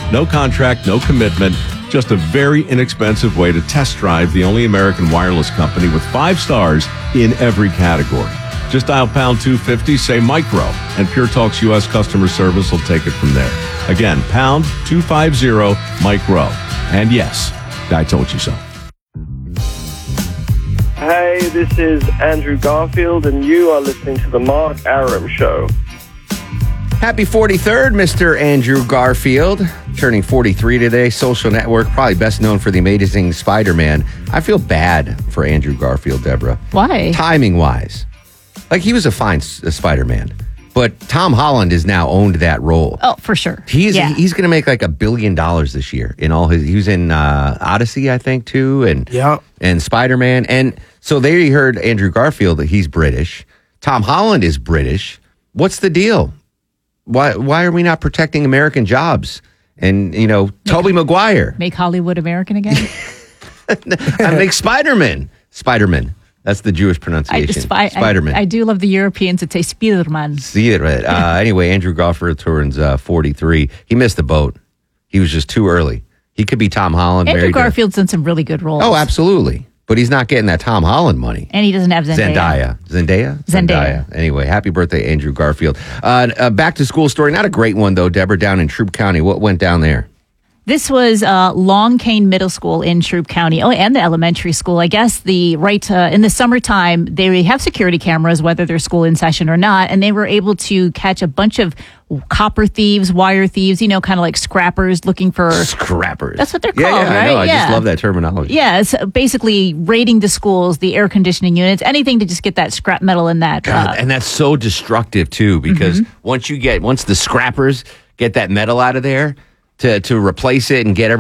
No contract, no commitment. Just a very inexpensive way to test drive the only American wireless company with 5 stars in every category. Just dial pound 250, say micro, and Pure Talk's U.S. customer service will take it from there. Again, pound 250 micro. And yes, I told you so. Hey, this is Andrew Garfield, and you are listening to The Mark Aram Show. Happy 43rd, Mr. Andrew Garfield. Turning 43 today. Social Network, probably best known for the amazing Spider-Man. I feel bad for Andrew Garfield, Deborah. Why? Timing-wise. Like, he was a fine Spider-Man. But Tom Holland has now owned that role. Oh, for sure. He's going to make like $1 billion this year in all his. He was in Odyssey, I think, too, and Spider-Man. And so there you heard Andrew Garfield, that he's British. Tom Holland is British. What's the deal? Why are we not protecting American jobs? And, Tobey Maguire. Make Hollywood American again? I make Spider-Man. Spider-Man. That's the Jewish pronunciation. Spider-Man. I do love the Europeans that say Spider-Man. Anyway, Andrew Garfield turns 43. He missed the boat. He was just too early. He could be Tom Holland. Andrew Garfield's done some really good roles. Oh, absolutely. But he's not getting that Tom Holland money. And he doesn't have Zendaya. Zendaya. Anyway, happy birthday, Andrew Garfield. Back to school story. Not a great one, though, Deborah, down in Troup County. What went down there? This was Long Cane Middle School in Troup County. Oh, and the elementary school. I guess in the summertime, they have security cameras, whether they're school in session or not, and they were able to catch a bunch of copper thieves, wire thieves, kind of like scrappers looking for... Scrappers. That's what they're called, right? I know. I just love that terminology. Yeah, it's basically raiding the schools, the air conditioning units, anything to just get that scrap metal in that. God, and that's so destructive, too, because once the scrappers get that metal out of there, to replace it and get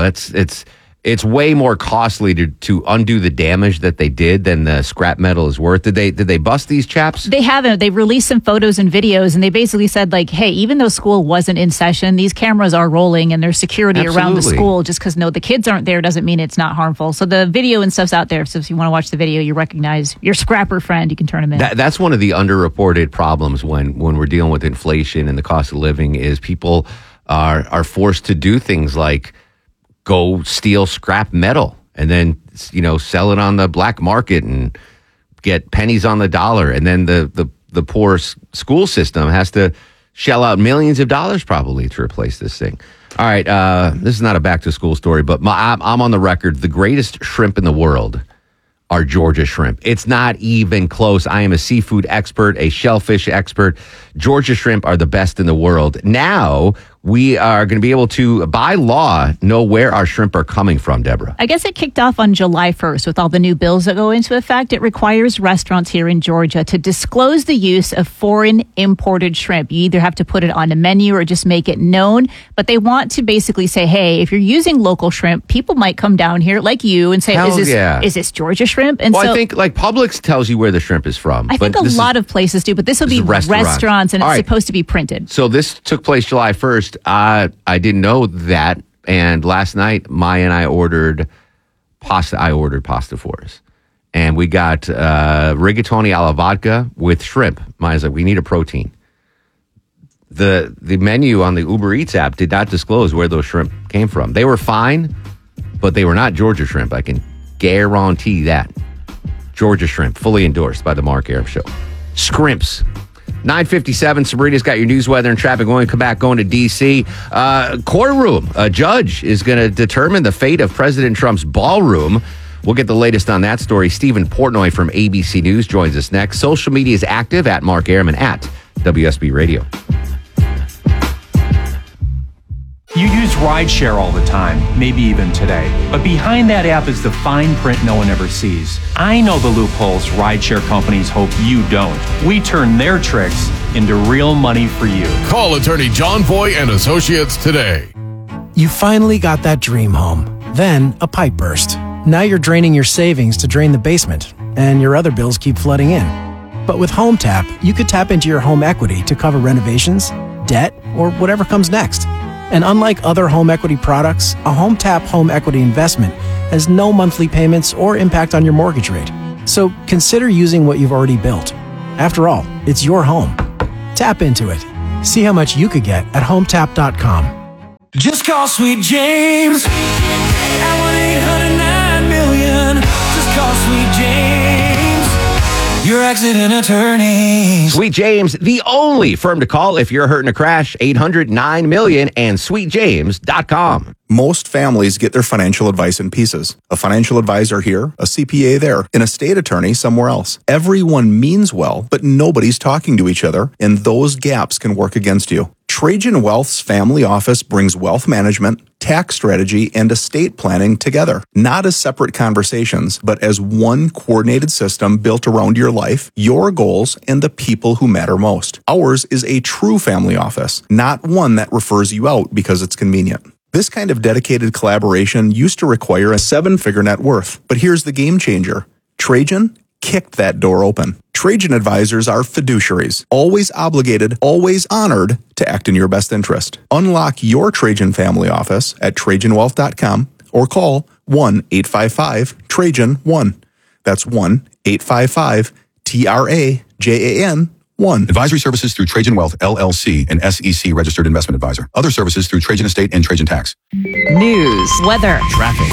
it's way more costly to undo the damage that they did than the scrap metal is worth. Did they bust these chaps? They haven't. They released some photos and videos, and they basically said, like, hey, even though school wasn't in session, these cameras are rolling and there's security around the school. Just because the kids aren't there doesn't mean it's not harmful. So the video and stuff's out there. So if you want to watch the video, you recognize your scrapper friend, you can turn them in. That's one of the underreported problems when we're dealing with inflation and the cost of living is people are forced to do things like go steal scrap metal and then sell it on the black market and get pennies on the dollar, and then the poor school system has to shell out millions of dollars probably to replace this thing. All right, this is not a back to school story, but I'm on the record. The greatest shrimp in the world are Georgia shrimp. It's not even close. I am a seafood expert, a shellfish expert. Georgia shrimp are the best in the world. Now we are going to be able to, by law, know where our shrimp are coming from, Deborah. I guess it kicked off on July 1st with all the new bills that go into effect. It requires restaurants here in Georgia to disclose the use of foreign imported shrimp. You either have to put it on a menu or just make it known. But they want to basically say, hey, if you're using local shrimp, people might come down here like you and say, is this Georgia shrimp? And I think like Publix tells you where the shrimp is from. I think a lot of places do, but this will be restaurants and it's supposed to be printed. So this took place July 1st. I didn't know that. And last night, Maya and I ordered pasta. I ordered pasta for us. And we got rigatoni alla vodka with shrimp. Maya's like, we need a protein. The menu on the Uber Eats app did not disclose where those shrimp came from. They were fine, but they were not Georgia shrimp. I can guarantee that. Georgia shrimp, fully endorsed by the Mark Aram Show. Scrimps. 9:57, Sabrina's got your news, weather, and traffic. When we come back, going to D.C. Courtroom. A judge is going to determine the fate of President Trump's ballroom. We'll get the latest on that story. Stephen Portnoy from ABC News joins us next. Social media is active at Mark Aram and at WSB Radio. You use rideshare all the time, maybe even today. But behind that app is the fine print no one ever sees. I know the loopholes rideshare companies hope you don't. We turn their tricks into real money for you. Call attorney John Boy and Associates today. You finally got that dream home. Then a pipe burst. Now you're draining your savings to drain the basement, and your other bills keep flooding in. But with HomeTap, you could tap into your home equity to cover renovations, debt, or whatever comes next. And unlike other home equity products, a HomeTap home equity investment has no monthly payments or impact on your mortgage rate. So consider using what you've already built. After all, it's your home. Tap into it. See how much you could get at HomeTap.com. Just call Sweet James at 1-800-9-million. Just call Sweet James, your accident attorneys. Sweet James, the only firm to call if you're hurt in a crash. 800-9-million and sweetjames.com. Most families get their financial advice in pieces. A financial advisor here, a CPA there, an estate attorney somewhere else. Everyone means well, but nobody's talking to each other, and those gaps can work against you. Trajan Wealth's family office brings wealth management, tax strategy, and estate planning together, not as separate conversations, but as one coordinated system built around your life, your goals, and the people who matter most. Ours is a true family office, not one that refers you out because it's convenient. This kind of dedicated collaboration used to require a 7-figure net worth, but here's the game changer. Trajan kicked that door open. Trajan advisors are fiduciaries, always obligated, always honored to act in your best interest. Unlock your Trajan family office at TrajanWealth.com or call 1-855-TRAJAN-1. That's 1-855-TRAJAN-1. Advisory services through Trajan Wealth, LLC, an SEC registered investment advisor. Other services through Trajan Estate and Trajan Tax. News, weather, traffic.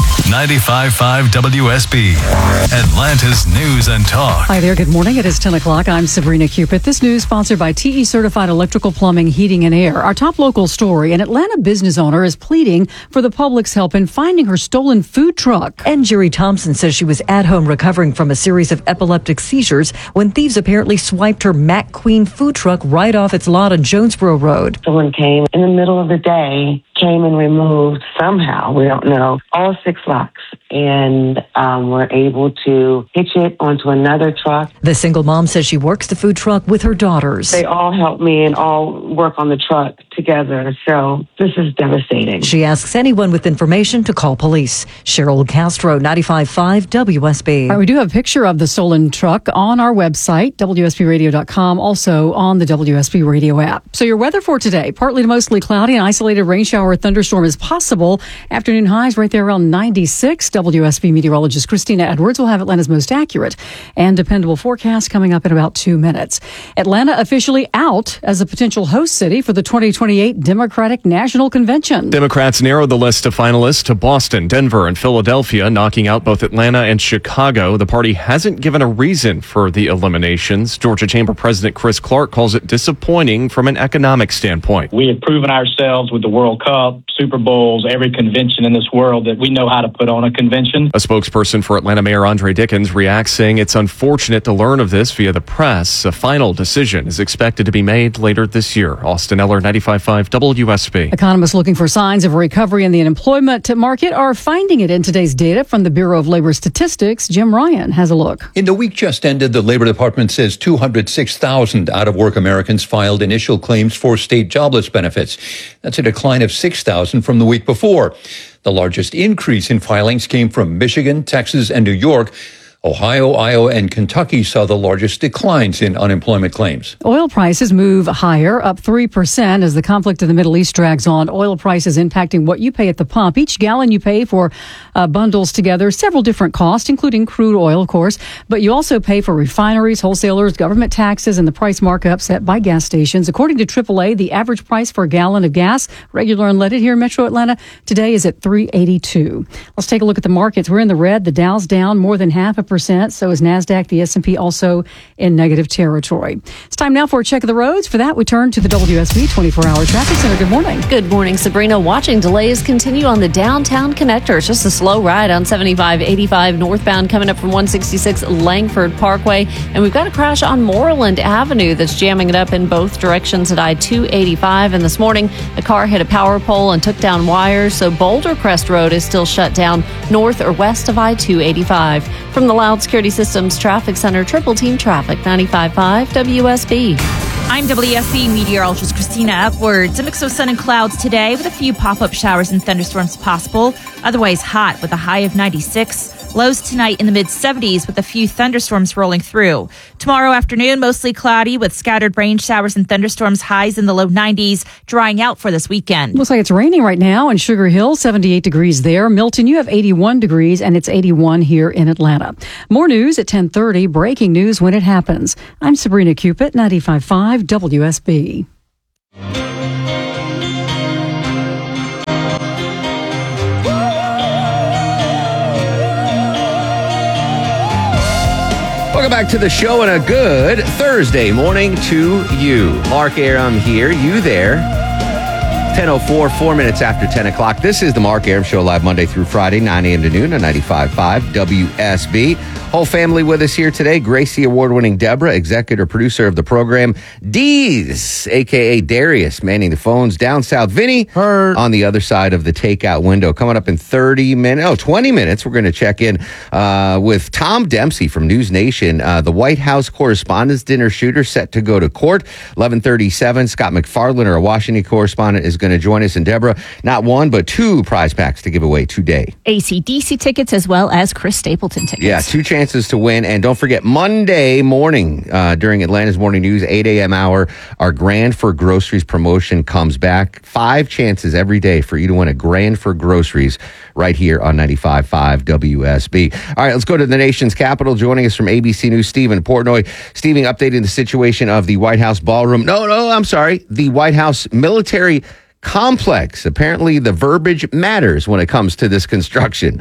95.5 WSB, Atlanta's News and Talk. Hi there, good morning. It is 10 o'clock. I'm Sabrina Cupid. This news sponsored by TE Certified Electrical Plumbing, Heating and Air. Our top local story, an Atlanta business owner is pleading for the public's help in finding her stolen food truck. And Jerry Thompson says she was at home recovering from a series of epileptic seizures when thieves apparently swiped her Mac Queen food truck right off its lot on Jonesboro Road. Someone came in the middle of the day, came and removed somehow, we don't know, all 6 locks, and were able to hitch it onto another truck. The single mom says she works the food truck with her daughters. They all help me and all work on the truck together, so this is devastating. She asks anyone with information to call police. Cheryl Castro, 95.5 WSB. All right, we do have a picture of the stolen truck on our website, WSBradio.com, also on the WSB Radio app. So your weather for today, partly to mostly cloudy, an isolated rain shower or thunderstorm is possible. Afternoon highs right there around 96. WSB meteorologist Christina Edwards will have Atlanta's most accurate and dependable forecast coming up in about 2 minutes. Atlanta officially out as a potential host city for the 2028 Democratic National Convention. Democrats narrowed the list of finalists to Boston, Denver, and Philadelphia, knocking out both Atlanta and Chicago. The party hasn't given a reason for the eliminations. Georgia Chamber President Chris Clark calls it disappointing from an economic standpoint. We have proven ourselves with the World Cup, Super Bowls, every convention in this world that we know how to put on a convention. A spokesperson for Atlanta Mayor Andre Dickens reacts, saying it's unfortunate to learn of this via the press. A final decision is expected to be made later this year. Austin Eller, 95.5 WSB. Economists looking for signs of a recovery in the unemployment market are finding it in today's data from the Bureau of Labor Statistics. Jim Ryan has a look. In the week just ended, the Labor Department says 206,000 out-of-work Americans filed initial claims for state jobless benefits. That's a decline of 6,000 from the week before. The largest increase in filings came from Michigan, Texas, and New York. Ohio, Iowa, and Kentucky saw the largest declines in unemployment claims. Oil prices move higher, up 3% as the conflict in the Middle East drags on. Oil prices impacting what you pay at the pump. Each gallon you pay for bundles together several different costs, including crude oil, of course. But you also pay for refineries, wholesalers, government taxes, and the price markup set by gas stations. According to AAA, the average price for a gallon of gas, regular unleaded here in Metro Atlanta, today is at $3.82. Let's take a look at the markets. We're in the red. The Dow's down more than 0.5%. So is NASDAQ, the S&P also in negative territory. It's time now for a check of the roads. For that, we turn to the WSB 24-hour traffic center. Good morning. Good morning, Sabrina. Watching delays continue on the downtown connector. It's just a slow ride on 75-85 northbound coming up from 166 Langford Parkway. And we've got a crash on Moreland Avenue that's jamming it up in both directions at I-285. And this morning, a car hit a power pole and took down wires. So Boulder Crest Road is still shut down north or west of I-285. From the Loud Security Systems Traffic Center, Triple Team Traffic, 95.5 WSB. I'm WSB meteorologist Christina Edwards. A mix of sun and clouds today with a few pop-up showers and thunderstorms possible. Otherwise hot with a high of 96. Lows tonight in the mid-70s with a few thunderstorms rolling through. Tomorrow afternoon, mostly cloudy with scattered rain showers and thunderstorms, highs in the low 90s, drying out for this weekend. Looks like it's raining right now in Sugar Hill, 78 degrees there. Milton, you have 81 degrees, and it's 81 here in Atlanta. More news at 10:30, breaking news when it happens. I'm Sabrina Cupid, 95.5 WSB. Welcome back to the show and a good Thursday morning to you. Mark Aram here, you there. 10:04, 4 minutes after 10 o'clock. This is the Mark Aram Show, live Monday through Friday, 9 a.m. to noon on 95.5 WSB. Whole family with us here today. Gracie Award-winning Deborah, executive producer of the program. Deez, a.k.a. Darius, manning the phones. Down south, Vinny, on the other side of the takeout window. Coming up in 20 minutes, we're going to check in with Tom Dempsey from News Nation. The White House Correspondents' Dinner shooter set to go to court. 11:37, Scott McFarland, our Washington correspondent, is going to join us. And Deborah, not one, but two prize packs to give away today. AC/DC tickets as well as Chris Stapleton tickets. Yeah, two chances to win. And don't forget, Monday morning during Atlanta's Morning News, 8 a.m. hour, our Grand for Groceries promotion comes back. 5 chances every day for you to win a Grand for Groceries right here on 95.5 WSB. All right, let's go to the nation's capital. Joining us from ABC News, Stephen Portnoy. Stephen, updating the situation of the White House ballroom. The White House military complex. Apparently, the verbiage matters when it comes to this construction.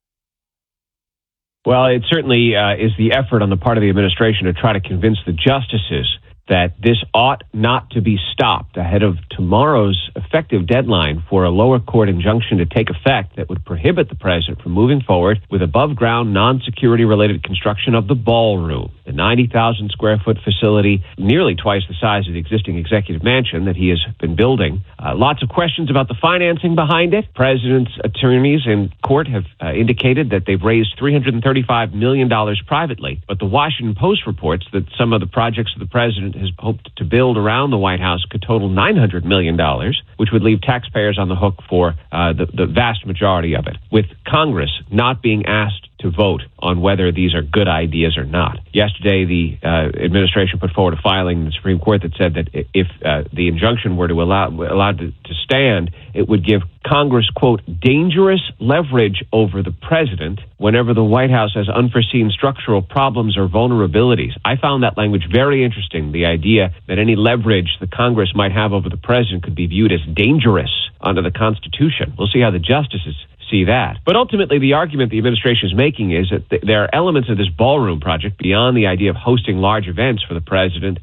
Well, it certainly is the effort on the part of the administration to try to convince the justices that this ought not to be stopped ahead of tomorrow's effective deadline for a lower court injunction to take effect that would prohibit the president from moving forward with above-ground, non-security related construction of the ballroom, the 90,000 square foot facility, nearly twice the size of the existing executive mansion that he has been building. Lots of questions about the financing behind it. President's attorneys in court have indicated that they've raised $335 million privately, but the Washington Post reports that some of the projects of the president has hoped to build around the White House could total $900 million, which would leave taxpayers on the hook for the vast majority of it, with Congress not being asked to vote on whether these are good ideas or not. Yesterday, the administration put forward a filing in the Supreme Court that said that if the injunction were to allowed to stand, it would give Congress, quote, dangerous leverage over the president whenever the White House has unforeseen structural problems or vulnerabilities. I found that language very interesting, the idea that any leverage the Congress might have over the president could be viewed as dangerous under the Constitution. We'll see how the justices see that. But ultimately, the argument the administration is making is that there are elements of this ballroom project beyond the idea of hosting large events for the president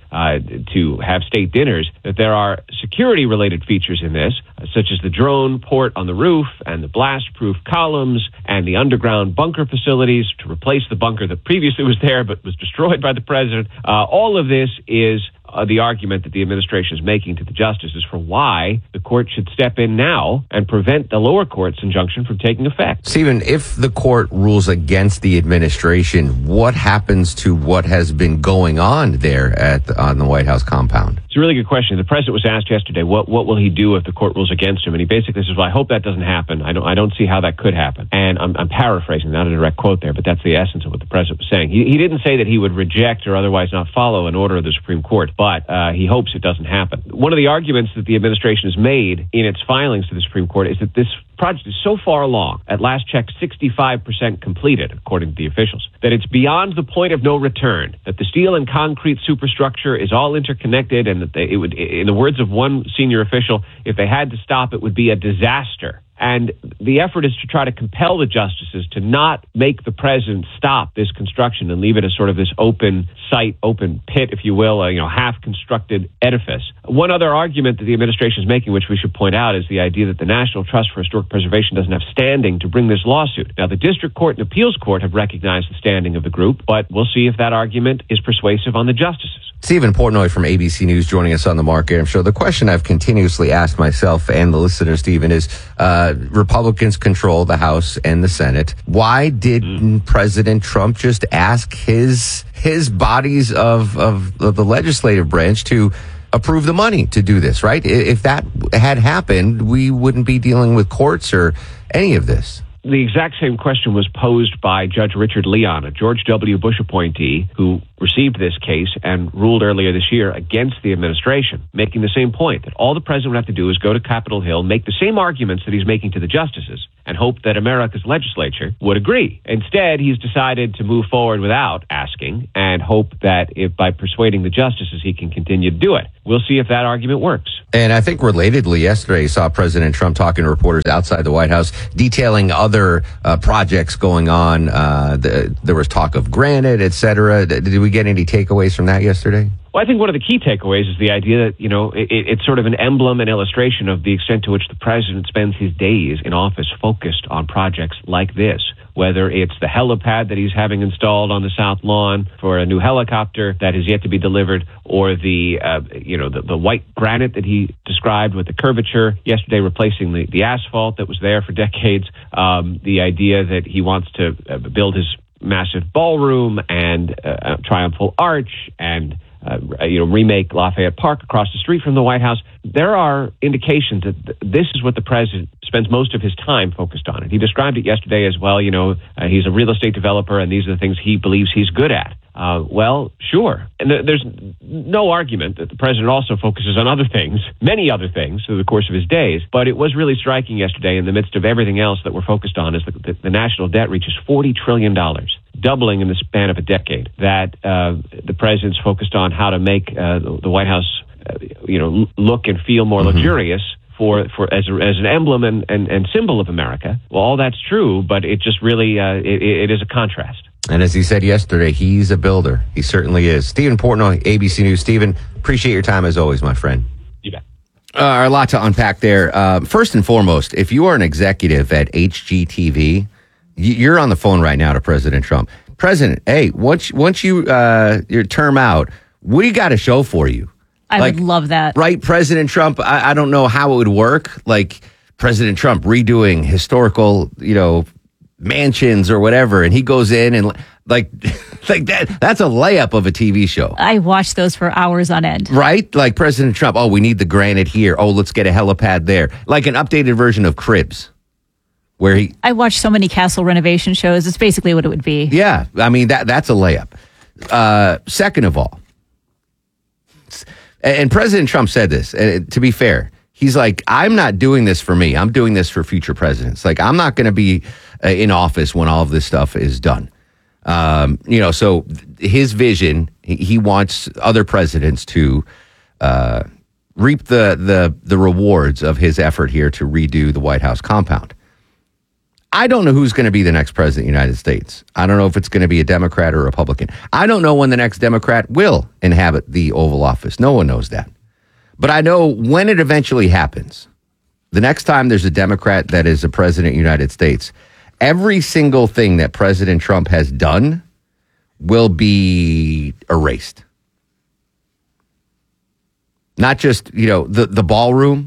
to have state dinners, that there are security-related features in this, such as the drone port on the roof and the blast-proof columns and the underground bunker facilities to replace the bunker that previously was there but was destroyed by the president. All of this is the argument that the administration is making to the justices for why the court should step in now and prevent the lower court's injunction from taking effect. Stephen, if the court rules against the administration, what happens to what has been going on there on the White House compound? It's a really good question. The president was asked yesterday, what will he do if the court rules against him? And he basically says, well, I hope that doesn't happen. I don't see how that could happen. And I'm paraphrasing, not a direct quote there, but that's the essence of what the president was saying. He didn't say that he would reject or otherwise not follow an order of the Supreme Court, but he hopes it doesn't happen. One of the arguments that the administration has made in its filings to the Supreme Court is that this project is so far along, at last check 65% completed, according to the officials, that it's beyond the point of no return, that the steel and concrete superstructure is all interconnected, and that it would, in the words of one senior official, if they had to stop, it would be a disaster. And the effort is to try to compel the justices to not make the president stop this construction and leave it as sort of this open site, open pit, if you will, a half-constructed edifice. One other argument that the administration is making, which we should point out, is the idea that the National Trust for Historic Preservation doesn't have standing to bring this lawsuit. Now, the District Court and Appeals Court have recognized the standing of the group, but we'll see if that argument is persuasive on the justices. Stephen Portnoy from ABC News joining us on the Mark Aram Show. The question I've continuously asked myself and the listener, Stephen, is Republicans control the House and the Senate. Why didn't President Trump just ask his bodies of the legislative branch to approve the money to do this, right? If that had happened, we wouldn't be dealing with courts or any of this. The exact same question was posed by Judge Richard Leon, a George W. Bush appointee who received this case and ruled earlier this year against the administration, making the same point that all the president would have to do is go to Capitol Hill, make the same arguments that he's making to the justices, and hope that America's legislature would agree. Instead, he's decided to move forward without asking and hope that if by persuading the justices he can continue to do it. We'll see if that argument works. And I think relatedly, yesterday you saw President Trump talking to reporters outside the White House, detailing other projects going on. There was talk of Granite, et cetera. Did we get any takeaways from that yesterday? Well, I think one of the key takeaways is the idea that, it's sort of an emblem and illustration of the extent to which the president spends his days in office focused on projects like this, whether it's the helipad that he's having installed on the South Lawn for a new helicopter that is yet to be delivered, or the white granite that he described with the curvature yesterday replacing the asphalt that was there for decades, the idea that he wants to build his massive ballroom and triumphal arch and remake Lafayette Park across the street from the White House. There are indications that this is what the president spends most of his time focused on. And he described it yesterday as well. He's a real estate developer, and these are the things he believes he's good at. Well, sure. And there's no argument that the president also focuses on other things, many other things, through the course of his days. But it was really striking yesterday, in the midst of everything else that we're focused on, is that the national debt reaches $40 trillion. Doubling in the span of a decade, that the president's focused on how to make the White House, look and feel more luxurious for as an emblem and symbol of America. Well, all that's true, but it just really it is a contrast. And as he said yesterday, he's a builder. He certainly is. Stephen Portnoy, ABC News. Stephen, appreciate your time as always, my friend. You bet. A lot to unpack there. First and foremost, if you are an executive at HGTV, you're on the phone right now to President Trump. President, hey, once your term out, we got a show for you. I would love that. Right, President Trump? I don't know how it would work. Like President Trump redoing historical, mansions or whatever, and he goes in and like that. That's a layup of a TV show. I watched those for hours on end. Right? Like President Trump, oh, we need the granite here. Oh, let's get a helipad there. Like an updated version of Cribs. I watched so many castle renovation shows. It's basically what it would be. Yeah, I mean that's a layup. Second of all, and President Trump said this. To be fair, he's like, I'm not doing this for me. I'm doing this for future presidents. Like, I'm not going to be in office when all of this stuff is done. So his vision, he wants other presidents to reap the rewards of his effort here to redo the White House compound. I don't know who's going to be the next president of the United States. I don't know if it's going to be a Democrat or a Republican. I don't know when the next Democrat will inhabit the Oval Office. No one knows that. But I know when it eventually happens, the next time there's a Democrat that is a president of the United States, every single thing that President Trump has done will be erased. Not just, the ballroom,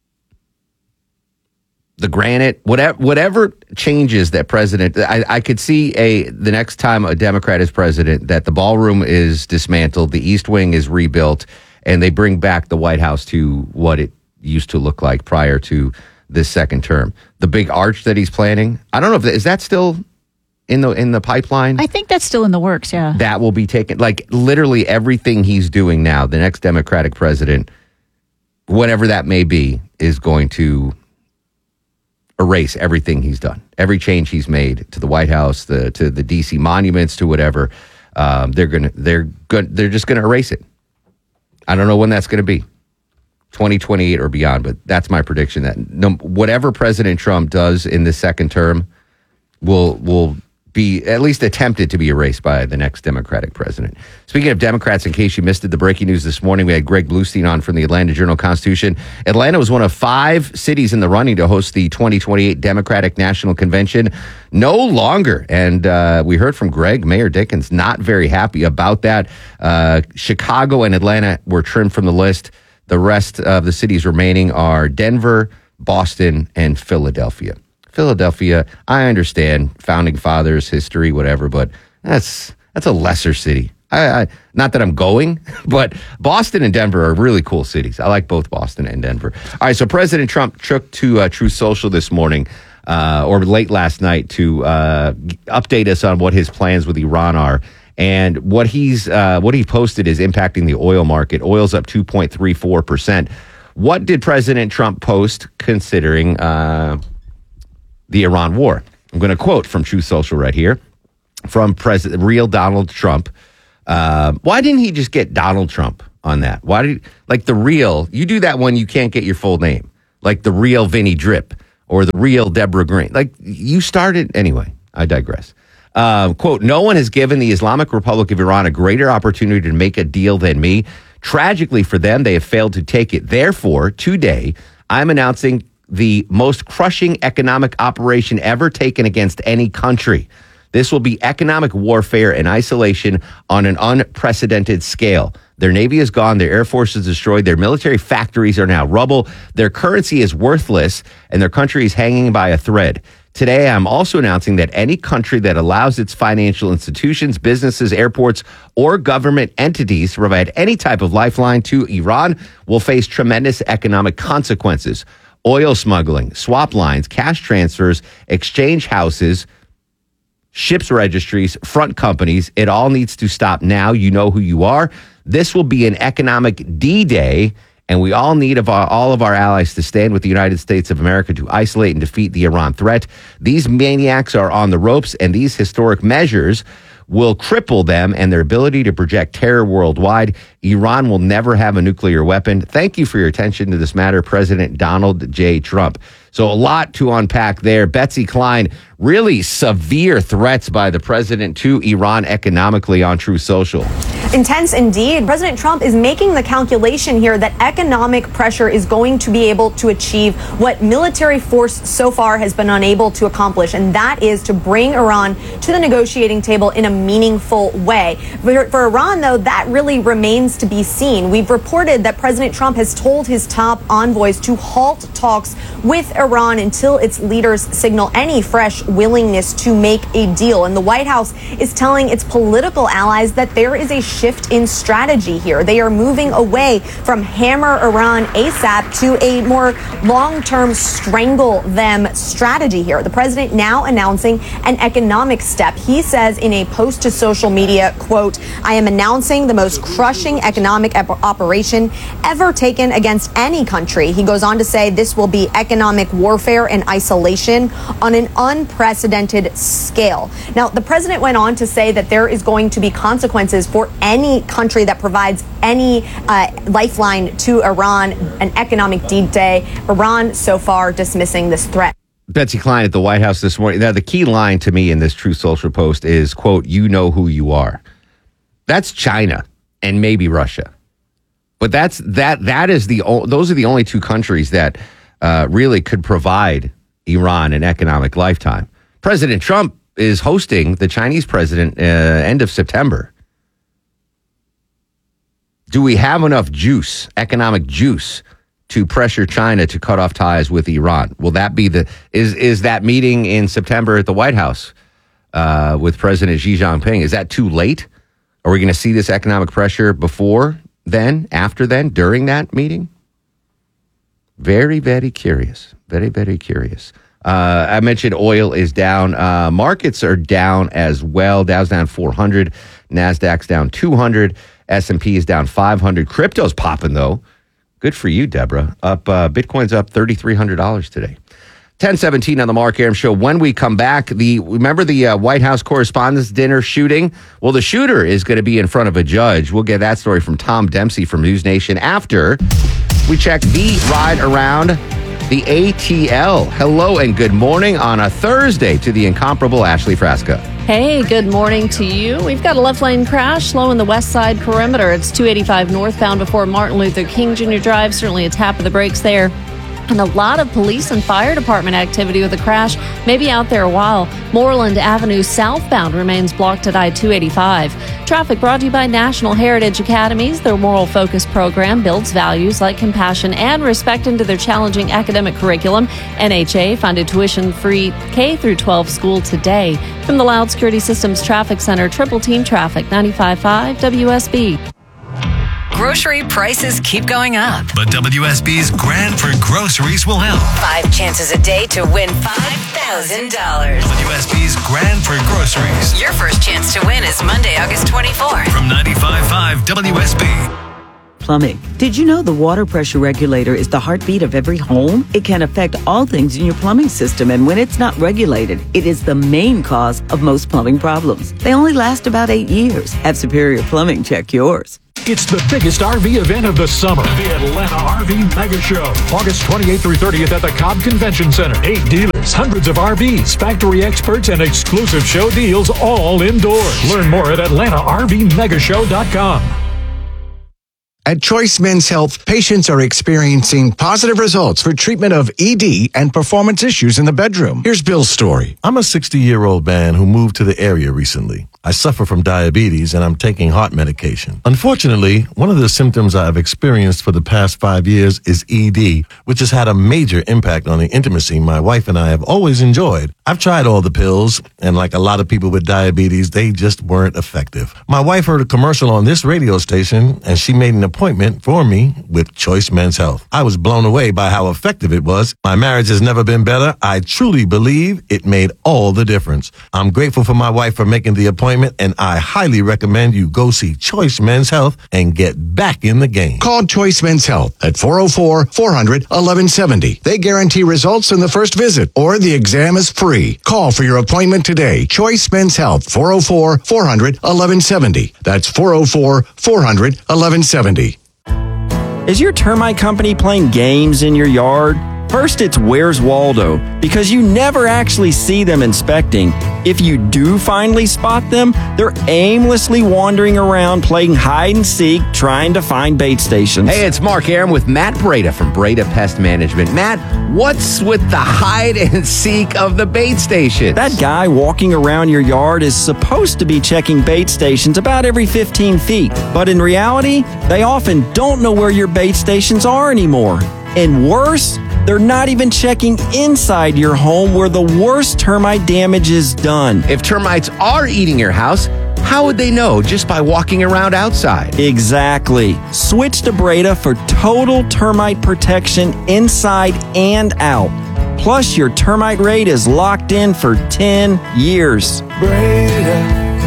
the granite, whatever changes that president, I could see the next time a Democrat is president, that the ballroom is dismantled, the East Wing is rebuilt, and they bring back the White House to what it used to look like prior to this second term. The big arch that he's planning, I don't know is that still in the pipeline? I think that's still in the works, yeah. That will be taken, like literally everything he's doing now, the next Democratic president, whatever that may be, is going to erase everything he's done, every change he's made to the White House, to the DC monuments, to whatever. They're just gonna erase it. I don't know when that's going to be, 2028 or beyond, but that's my prediction. That whatever President Trump does in the second term will be at least attempted to be erased by the next Democratic president. Speaking of Democrats, in case you missed it, the breaking news this morning, we had Greg Bluestein on from the Atlanta Journal-Constitution. Atlanta was one of 5 cities in the running to host the 2028 Democratic National Convention. No longer. And we heard from Greg, Mayor Dickens, not very happy about that. Chicago and Atlanta were trimmed from the list. The rest of the cities remaining are Denver, Boston, and Philadelphia. Philadelphia, I understand, founding fathers, history, whatever, but that's a lesser city. I not that I'm going, but Boston and Denver are really cool cities. I like both Boston and Denver. All right, so President Trump took to Truth Social this morning, or late last night, to update us on what his plans with Iran are. And what he posted is impacting the oil market. Oil's up 2.34%. What did President Trump post, considering the Iran war. I'm going to quote from Truth Social right here from real Donald Trump. Why didn't he just get Donald Trump on that? Why did the real? You do that when you can't get your full name, like the real Vinny Drip or the real Deborah Green. Like you started anyway. I digress. Quote, no one has given the Islamic Republic of Iran a greater opportunity to make a deal than me. Tragically for them, they have failed to take it. Therefore, today, I'm announcing the most crushing economic operation ever taken against any country. This will be economic warfare and isolation on an unprecedented scale. Their navy is gone. Their air force is destroyed. Their military factories are now rubble. Their currency is worthless, and their country is hanging by a thread. Today, I'm also announcing that any country that allows its financial institutions, businesses, airports, or government entities to provide any type of lifeline to Iran will face tremendous economic consequences. Oil smuggling, swap lines, cash transfers, exchange houses, ships registries, front companies. It all needs to stop now. You know who you are. This will be an economic D-Day. And we all need all of our allies to stand with the United States of America to isolate and defeat the Iran threat. These maniacs are on the ropes, and these historic measures will cripple them and their ability to project terror worldwide. Iran will never have a nuclear weapon. Thank you for your attention to this matter, President Donald J. Trump. So a lot to unpack there. Betsy Klein, really severe threats by the president to Iran economically on Truth Social. Intense indeed. President Trump is making the calculation here that economic pressure is going to be able to achieve what military force so far has been unable to accomplish, and that is to bring Iran to the negotiating table in a meaningful way. For Iran, though, that really remains to be seen. We've reported that President Trump has told his top envoys to halt talks with Iran until its leaders signal any fresh willingness to make a deal. And the White House is telling its political allies that there is a shift in strategy here. They are moving away from hammer Iran ASAP to a more long-term strangle them strategy here. The president now announcing an economic step. He says in a post to social media, quote, I am announcing the most crushing economic operation ever taken against any country. He goes on to say this will be economic warfare and isolation on an unprecedented scale. Now, the president went on to say that there is going to be consequences for any country that provides any lifeline to Iran, an economic D-Day. Iran so far dismissing this threat. Betsy Klein at the White House this morning. Now, the key line to me in this Truth Social post is, quote, you know who you are. That's China and maybe Russia. But those are the only two countries that really could provide Iran an economic lifetime. President Trump is hosting the Chinese president end of September. Do we have enough juice, economic juice, to pressure China to cut off ties with Iran? Will that be is that meeting in September at the White House with President Xi Jinping, is that too late? Are we going to see this economic pressure before then, after then, during that meeting? Very, very curious. Very, very curious. I mentioned oil is down. Markets are down as well. Dow's down 400. NASDAQ's down 200. S&P is down 500. Crypto's popping, though. Good for you, Deborah. Bitcoin's up $3,300 today. 10:17 on the Mark Arum Show. When we come back, remember the White House Correspondents' Dinner shooting? Well, the shooter is going to be in front of a judge. We'll get that story from Tom Dempsey from News Nation after we check the ride around the ATL. Hello and good morning on a Thursday to the incomparable Ashley Frasca. Hey, good morning to you. We've got a left lane crash slow in the west side perimeter. It's 285 northbound before Martin Luther King Jr. Drive. Certainly a tap of the brakes there. And a lot of police and fire department activity with the crash. Maybe out there a while. Moreland Avenue southbound remains blocked at I-285. Traffic brought to you by National Heritage Academies. Their moral focus program builds values like compassion and respect into their challenging academic curriculum. NHA funded tuition-free K-12 school today. From the Loud Security Systems Traffic Center, Triple Team Traffic, 95.5 WSB. Grocery prices keep going up. But WSB's Grand for Groceries will help. 5 chances a day to win $5,000. WSB's Grand for Groceries. Your first chance to win is Monday, August 24th. From 95.5 WSB. Plumbing. Did you know the water pressure regulator is the heartbeat of every home? It can affect all things in your plumbing system, and when it's not regulated, it is the main cause of most plumbing problems. They only last about 8 years. Have Superior Plumbing check yours. It's the biggest RV event of the summer, the Atlanta RV Mega Show. August 28th through 30th at the Cobb Convention Center. 8 dealers, hundreds of RVs, factory experts, and exclusive show deals all indoors. Learn more at AtlantaRVMegashow.com. At Choice Men's Health, patients are experiencing positive results for treatment of ED and performance issues in the bedroom. Here's Bill's story. I'm a 60-year-old man who moved to the area recently. I suffer from diabetes and I'm taking heart medication. Unfortunately, one of the symptoms I've experienced for the past 5 years is ED, which has had a major impact on the intimacy my wife and I have always enjoyed. I've tried all the pills, and like a lot of people with diabetes, they just weren't effective. My wife heard a commercial on this radio station, and she made an appointment for me with Choice Men's Health. I was blown away by how effective it was. My marriage has never been better. I truly believe it made all the difference. I'm grateful for my wife for making the appointment, and I highly recommend you go see Choice Men's Health and get back in the game. Call Choice Men's Health at 404-400-1170. They guarantee results in the first visit, or the exam is free. Call for your appointment today. Choice Men's Health, 404-400-1170. That's 404-400-1170. Is your termite company playing games in your yard? First, it's Where's Waldo, because you never actually see them inspecting. If you do finally spot them, they're aimlessly wandering around playing hide and seek, trying to find bait stations. Hey, it's Mark Aram with Matt Breda from Breda Pest Management. Matt, what's with the hide and seek of the bait station? That guy walking around your yard is supposed to be checking bait stations about every 15 feet. But in reality, they often don't know where your bait stations are anymore. And worse, they're not even checking inside your home where the worst termite damage is done. If termites are eating your house, how would they know? Just by walking around outside. Exactly. Switch to Breda for total termite protection inside and out. Plus, your termite rate is locked in for 10 years. Breda,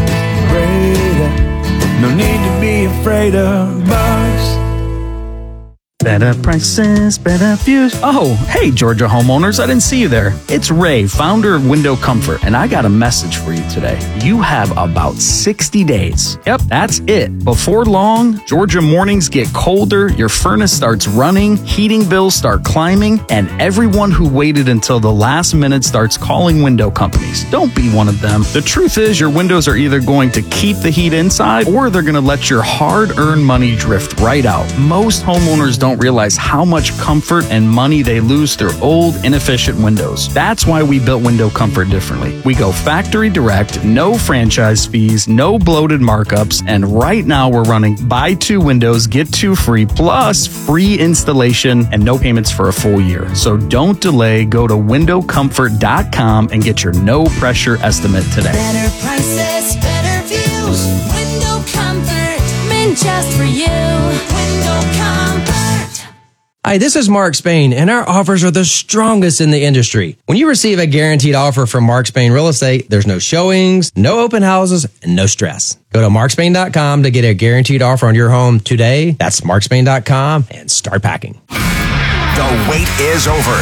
no need to be afraid of bugs. Better prices, better views. Oh, hey, Georgia homeowners, I didn't see you there. It's Ray, founder of Window Comfort, and I got a message for you today. You have about 60 days. Yep, that's it. Before long, Georgia mornings get colder, your furnace starts running, heating bills start climbing, and everyone who waited until the last minute starts calling window companies. Don't be one of them. The truth is, your windows are either going to keep the heat inside, or they're going to let your hard-earned money drift right out. Most homeowners don't realize how much comfort and money they lose through old, inefficient windows. That's why we built Window Comfort differently. We go factory direct, no franchise fees, no bloated markups, and right now we're running buy 2 windows, get 2 free, plus free installation and no payments for a full year. So don't delay. Go to windowcomfort.com and get your no pressure estimate today. Better prices, better views. Window Comfort, meant just for you. Window Comfort. Hi, this is Mark Spain, and our offers are the strongest in the industry. When you receive a guaranteed offer from Mark Spain Real Estate, there's no showings, no open houses, and no stress. Go to markspain.com to get a guaranteed offer on your home today. That's markspain.com and start packing. The wait is over.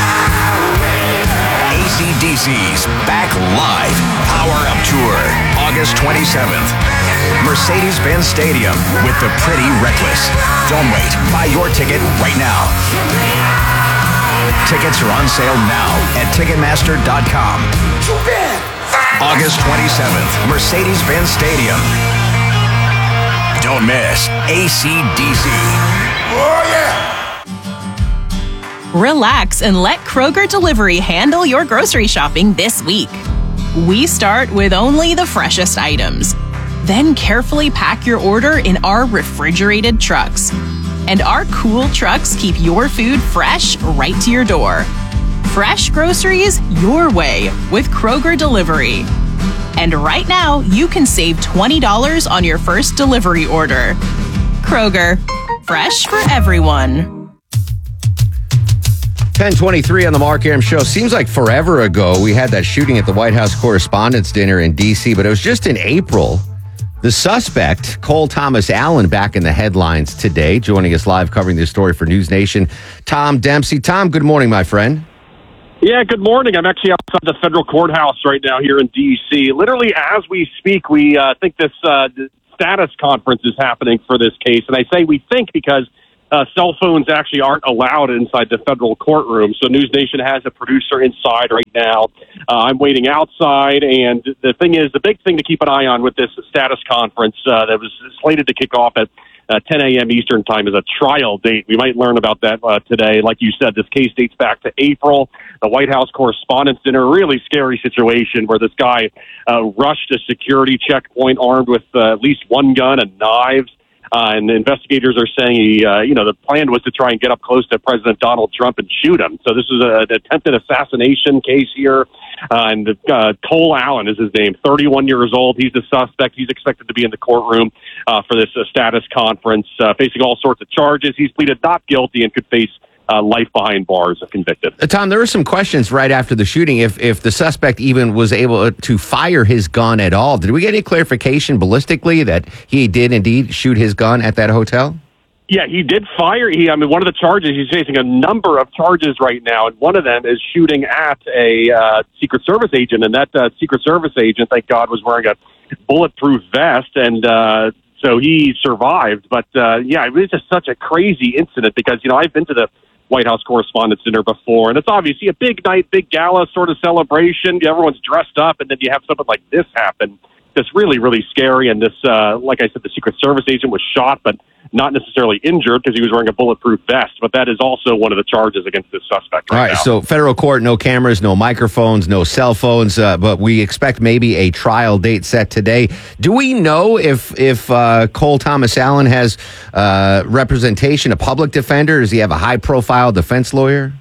AC/DC's back live. Power Up Tour, August 27th. Mercedes-Benz Stadium with the Pretty Reckless. Don't wait. Buy your ticket right now. Tickets are on sale now at Ticketmaster.com. August 27th, Mercedes-Benz Stadium. Don't miss AC/DC. Oh, yeah! Relax and let Kroger Delivery handle your grocery shopping this week. We start with only the freshest items. Then carefully pack your order in our refrigerated trucks. And our cool trucks keep your food fresh right to your door. Fresh groceries your way with Kroger Delivery. And right now, you can save $20 on your first delivery order. Kroger, fresh for everyone. 10:23 on the Mark Aram Show. Seems like forever ago we had that shooting at the White House Correspondents' Dinner in D.C., but it was just in April The suspect, Cole Thomas Allen, back in the headlines today. Joining us live covering this story for News Nation, Tom Dempsey. Tom, good morning, my friend. Yeah, good morning. I'm actually outside the federal courthouse right now here in D.C. Literally, as we speak, we think this status conference is happening for this case. And I say we think because cell phones actually aren't allowed inside the federal courtroom. So News Nation has a producer inside right now. I'm waiting outside. And the thing is, the big thing to keep an eye on with this status conference that was slated to kick off at 10 a.m. Eastern time is a trial date. We might learn about that today. Like you said, this case dates back to April. The White House Correspondents' Dinner, really scary situation where this guy rushed a security checkpoint armed with at least one gun and knives. And the investigators are saying the plan was to try and get up close to President Donald Trump and shoot him. So this is an attempted assassination case here. And Cole Allen is his name, 31 years old. He's the suspect. He's expected to be in the courtroom for this status conference, facing all sorts of charges. He's pleaded not guilty and could face life behind bars if convicted. Tom, there were some questions right after the shooting if the suspect even was able to fire his gun at all. Did we get any clarification ballistically that he did indeed shoot his gun at that hotel? Yeah, he did fire. One of the charges, he's facing a number of charges right now, and one of them is shooting at a Secret Service agent, and that Secret Service agent, thank God, was wearing a bulletproof vest, and so he survived. But, it was just such a crazy incident because, I've been to the White House Correspondents' Dinner before, and it's obviously a big night, big gala sort of celebration. Everyone's dressed up, and then you have something like this happen. It's really, really scary, and this, like I said, the Secret Service agent was shot, but not necessarily injured because he was wearing a bulletproof vest, but that is also one of the charges against this suspect right now. All right, so federal court, no cameras, no microphones, no cell phones, but we expect maybe a trial date set today. Do we know if Cole Thomas Allen has representation, a public defender? Does he have a high-profile defense lawyer?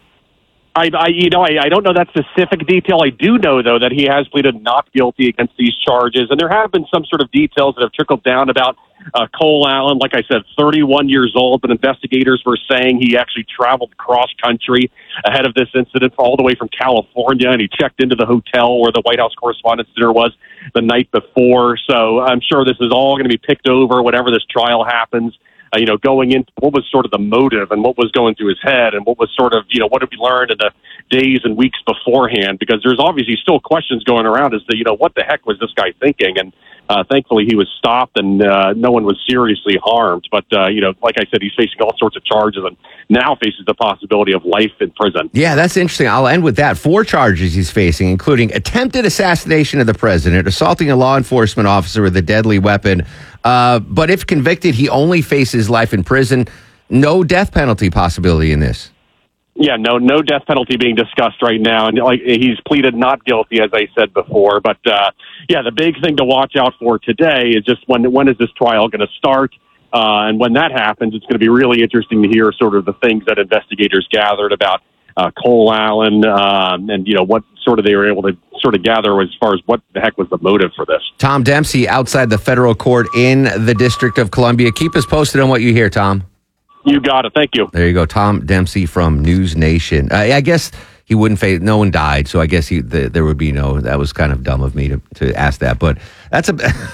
I don't know that specific detail. I do know, though, that he has pleaded not guilty against these charges, and there have been some sort of details that have trickled down about Cole Allen. Like I said, 31 years old, but investigators were saying he actually traveled cross-country ahead of this incident all the way from California, and he checked into the hotel where the White House Correspondents' Dinner was the night before. So I'm sure this is all going to be picked over whenever this trial happens. Going into what was sort of the motive and what was going through his head and what was sort of, what have we learned in the days and weeks beforehand, because there's obviously still questions going around as to, what the heck was this guy thinking? And thankfully he was stopped and no one was seriously harmed. But, like I said, he's facing all sorts of charges and now faces the possibility of life in prison. Yeah, that's interesting. I'll end with that. 4 charges he's facing, including attempted assassination of the president, assaulting a law enforcement officer with a deadly weapon. But if convicted, he only faces life in prison. No death penalty possibility in this. Yeah, no death penalty being discussed right now. And he's pleaded not guilty, as I said before. But, the big thing to watch out for today is just when is this trial going to start? And when that happens, it's going to be really interesting to hear sort of the things that investigators gathered about Cole Allen and, what sort of they were able to sort of gather as far as what the heck was the motive for this. Tom Dempsey outside the federal court in the District of Columbia. Keep us posted on what you hear, Tom. You got it. Thank you. There you go. Tom Dempsey from News Nation. I guess he wouldn't face, no one died, so I guess there would be no, that was kind of dumb of me to ask that. But that's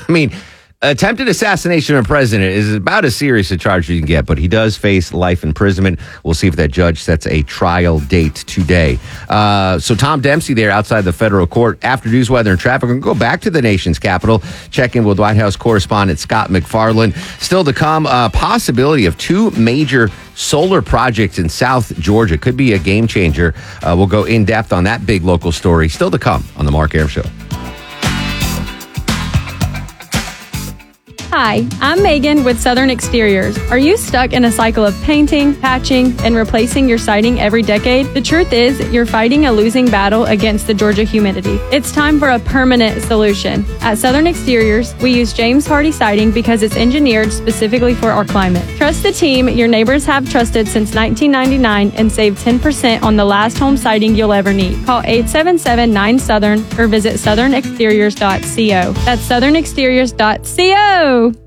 attempted assassination of a president is about as serious a charge as you can get, but he does face life imprisonment. We'll see if that judge sets a trial date today. So Tom Dempsey there outside the federal court. After news, weather, and traffic, we're going to go back to the nation's capital, check in with White House correspondent Scott MacFarlane. Still to come, possibility of 2 major solar projects in South Georgia. Could be a game changer. We'll go in depth on that big local story. Still to come on The Mark Arum Show. Hi, I'm Megan with Southern Exteriors. Are you stuck in a cycle of painting, patching, and replacing your siding every decade? The truth is, you're fighting a losing battle against the Georgia humidity. It's time for a permanent solution. At Southern Exteriors, we use James Hardy siding because it's engineered specifically for our climate. Trust the team your neighbors have trusted since 1999 and save 10% on the last home siding you'll ever need. Call 877-9-SOUTHERN or visit southernexteriors.co. That's southernexteriors.co.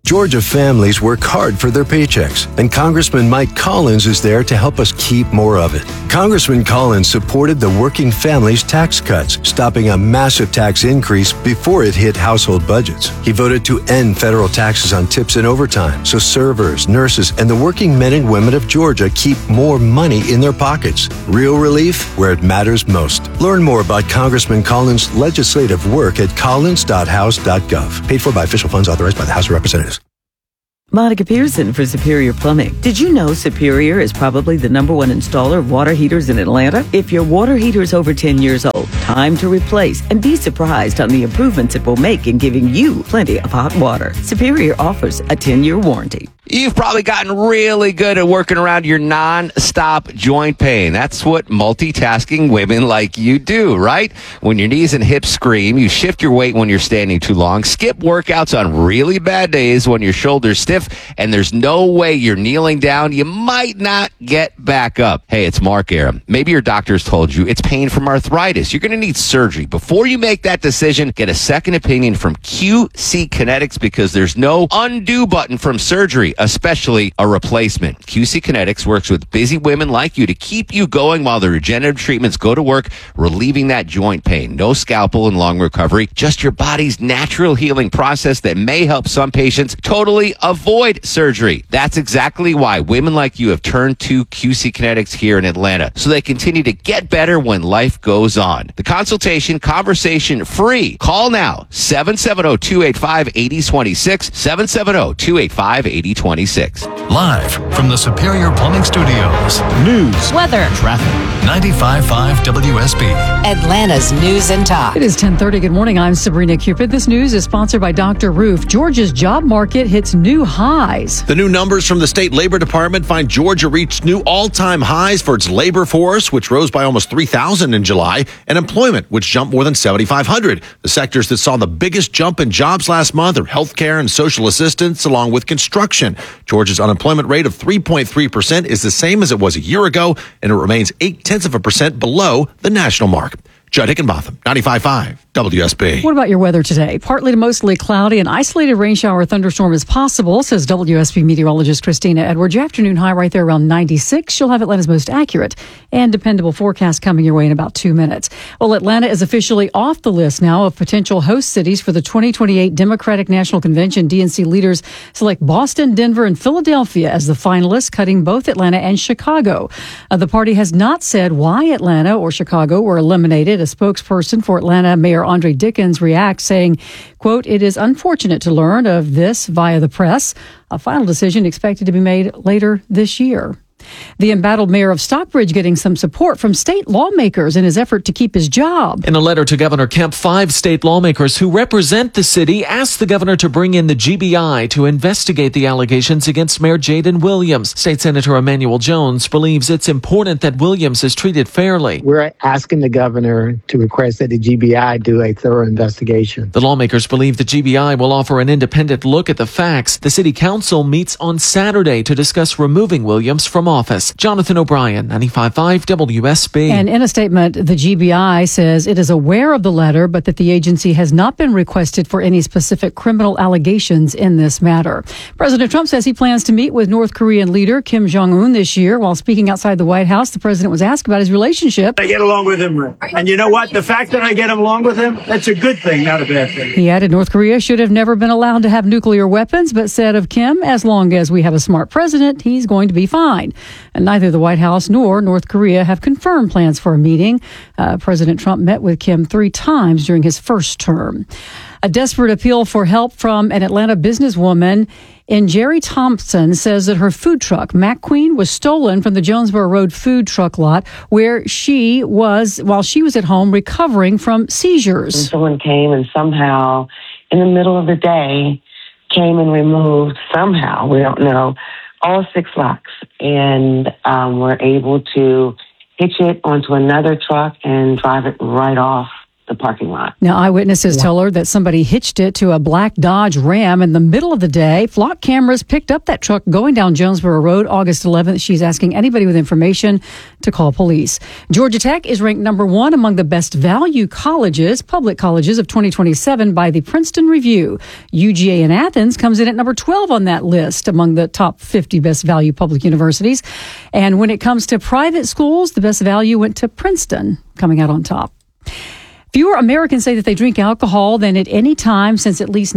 Georgia families work hard for their paychecks, and Congressman Mike Collins is there to help us keep more of it. Congressman Collins supported the working families tax cuts, stopping a massive tax increase before it hit household budgets. He voted to end federal taxes on tips and overtime, so servers, nurses, and the working men and women of Georgia keep more money in their pockets. Real relief where it matters most. Learn more about Congressman Collins' legislative work at collins.house.gov. Paid for by official funds authorized by the House of Representatives. Monica Pearson for Superior Plumbing. Did you know Superior is probably the #1 installer of water heaters in Atlanta? If your water heater is over 10 years old, time to replace and be surprised on the improvements it will make in giving you plenty of hot water. Superior offers a 10-year warranty. You've probably gotten really good at working around your non-stop joint pain. That's what multitasking women like you do, right? When your knees and hips scream, you shift your weight when you're standing too long, skip workouts on really bad days when your shoulders stiff, and there's no way you're kneeling down. You might not get back up. Hey, it's Mark Aram. Maybe your doctor's told you it's pain from arthritis. You're going to need surgery. Before you make that decision, get a second opinion from QC Kinetics, because there's no undo button from surgery, especially a replacement. QC Kinetics works with busy women like you to keep you going while the regenerative treatments go to work, relieving that joint pain. No scalpel and long recovery, just your body's natural healing process that may help some patients totally avoid surgery. That's exactly why women like you have turned to QC Kinetics here in Atlanta, so they continue to get better when life goes on. The consultation, conversation free. Call now, 770-285-8026, 770-285-8026. Live from the Superior Plumbing Studios. News, weather, traffic. 95.5 WSB. Atlanta's News and Talk. It is 10:30. Good morning. I'm Sabrina Cupid. This news is sponsored by Dr. Roof. Georgia's job market hits new highs. The new numbers from the state labor department find Georgia reached new all-time highs for its labor force, which rose by almost 3,000 in July, and employment, which jumped more than 7,500. The sectors that saw the biggest jump in jobs last month are healthcare and social assistance, along with construction. Georgia's unemployment rate of 3.3% is the same as it was a year ago, and it remains 0.8% below the national mark. Judd Hickenbotham, 95.5 WSB. What about your weather today? Partly to mostly cloudy. An isolated rain shower thunderstorm is possible, says WSB meteorologist Christina Edwards. Your afternoon high right there around 96. You'll have Atlanta's most accurate and dependable forecast coming your way in about 2 minutes. Well, Atlanta is officially off the list now of potential host cities for the 2028 Democratic National Convention. DNC leaders select Boston, Denver, and Philadelphia as the finalists, cutting both Atlanta and Chicago. The party has not said why Atlanta or Chicago were eliminated. A spokesperson for Atlanta, Mayor Andre Dickens, reacts saying, quote, "It is unfortunate to learn of this via the press. A final decision expected to be made later this year." The embattled mayor of Stockbridge getting some support from state lawmakers in his effort to keep his job. In a letter to Governor Kemp, 5 state lawmakers who represent the city asked the governor to bring in the GBI to investigate the allegations against Mayor Jaden Williams. State Senator Emmanuel Jones believes it's important that Williams is treated fairly. We're asking the governor to request that the GBI do a thorough investigation. The lawmakers believe the GBI will offer an independent look at the facts. The city council meets on Saturday to discuss removing Williams from office. Jonathan O'Brien, 95.5 WSB. And in a statement, the GBI says it is aware of the letter, but that the agency has not been requested for any specific criminal allegations in this matter. President Trump says he plans to meet with North Korean leader Kim Jong-un this year. While speaking outside the White House, the president was asked about his relationship. I get along with him, Rick. And you know what? The fact that I get along with him, that's a good thing, not a bad thing. He added North Korea should have never been allowed to have nuclear weapons, but said of Kim, as long as we have a smart president, he's going to be fine. And neither the White House nor North Korea have confirmed plans for a meeting. President Trump met with Kim 3 times during his first term. A desperate appeal for help from an Atlanta businesswoman in Jerry Thompson says that her food truck, Mac Queen, was stolen from the Jonesboro Road food truck lot where she was while she was at home recovering from seizures. And someone came and somehow, in the middle of the day, came and removed somehow, we don't know, all 6 locks, and were able to hitch it onto another truck and drive it right off the parking lot. Now, eyewitnesses tell her that somebody hitched it to a black Dodge Ram in the middle of the day. Flock cameras picked up that truck going down Jonesboro Road August 11th. She's asking anybody with information to call police. Georgia Tech is ranked number 1 among the best value colleges, public colleges of 2027 by the Princeton Review. UGA in Athens comes in at number 12 on that list among the top 50 best value public universities. And when it comes to private schools, the best value went to Princeton, coming out on top. Fewer Americans say that they drink alcohol than at any time since at least